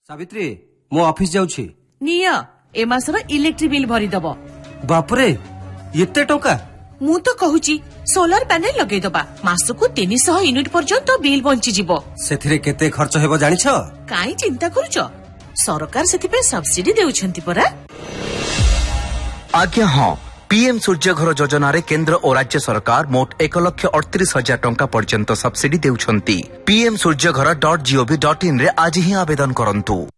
सावित्री मो ऑफिस जाउछि निया ए मासर electric bill भरी दबो। बापरे एते टका मु तो कहूची सोलार पैनल लगे दबा मासको 300 यूनिट पर्यंत बिल बंची जिवो। सेथिरे केते खर्च हेबो जानि छ? काई चिंता करूछ सरकार सेति पे सब्सिडी देउछंती परा। आज्ञा हां पीएम सूर्य घर योजना रे केंद्र और राज्य सरकार मोट 1,38,000 टंका पर्यंत सब्सिडी देउछंती। pmsurjagara.gov.in रे आज ही आवेदन करंतु।